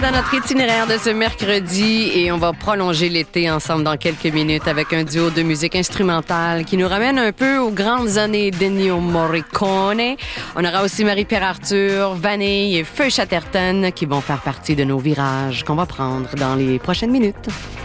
Dans notre itinéraire de ce mercredi et on va prolonger l'été ensemble dans quelques minutes avec un duo de musique instrumentale qui nous ramène un peu aux grandes années d'Ennio Morricone. On aura aussi Marie-Pierre Arthur, Vanille et Feu Chatterton qui vont faire partie de nos virages qu'on va prendre dans les prochaines minutes.